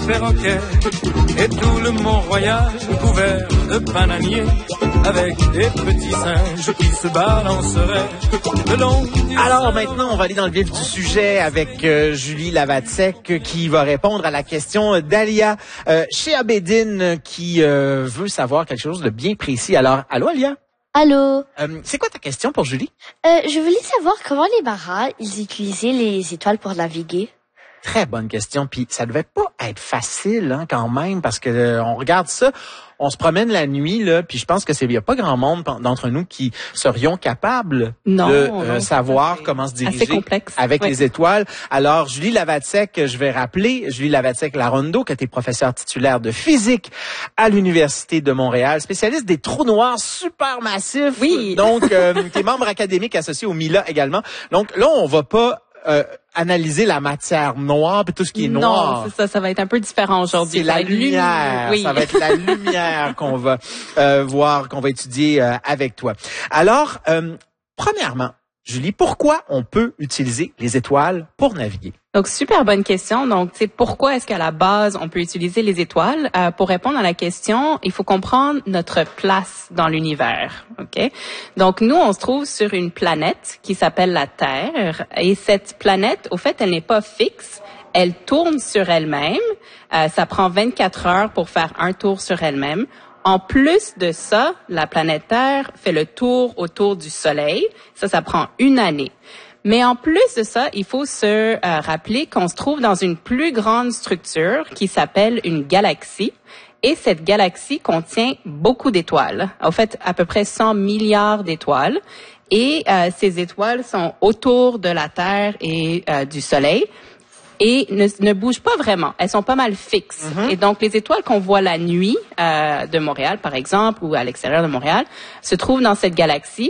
perroquets et tout le Mont-Royal couvert de bananiers avec des petits singes qui se balanceraient le long du... Alors maintenant, on va aller dans le vif du sujet avec Julie Lavatsek qui va répondre à la question d'Alia chez Abedin qui veut savoir quelque chose de bien précis. Alors, allô Alia? Allô? C'est quoi ta question pour Julie? Je voulais savoir comment les marins, ils utilisaient les étoiles pour naviguer. Très bonne question, puis ça devait pas être facile hein, quand même, parce que on regarde ça, on se promène la nuit, là, puis je pense que il y a pas grand monde d'entre nous qui serions capables de savoir comment se diriger avec les étoiles. Alors, Julie Lavatsek, je vais rappeler, Julie Lavatsek-Larondo, qui était professeure titulaire de physique à l'Université de Montréal, spécialiste des trous noirs supermassifs. Oui. Donc, qui est membre académique associé au MILA également. Donc là, on va pas analyser la matière noire et tout ce qui est noir. Non, c'est ça. Ça va être un peu différent aujourd'hui. C'est la lumière. Oui. Ça va être la lumière qu'on va voir, qu'on va étudier avec toi. Alors, premièrement, Julie, pourquoi on peut utiliser les étoiles pour naviguer? Donc, super bonne question. Donc, c'est pourquoi est-ce qu'à la base, on peut utiliser les étoiles? Pour répondre à la question, il faut comprendre notre place dans l'univers. OK? Donc, nous, on se trouve sur une planète qui s'appelle la Terre. Et cette planète, au fait, elle n'est pas fixe. Elle tourne sur elle-même. Ça prend 24 heures pour faire un tour sur elle-même. En plus de ça, la planète Terre fait le tour autour du Soleil. Ça prend une année. Mais en plus de ça, il faut se rappeler qu'on se trouve dans une plus grande structure qui s'appelle une galaxie. Et cette galaxie contient beaucoup d'étoiles. En fait, à peu près 100 milliards d'étoiles. Et ces étoiles sont autour de la Terre et du Soleil. Et ne bougent pas vraiment. Elles sont pas mal fixes. Mm-hmm. Et donc, les étoiles qu'on voit la nuit de Montréal, par exemple, ou à l'extérieur de Montréal, se trouvent dans cette galaxie.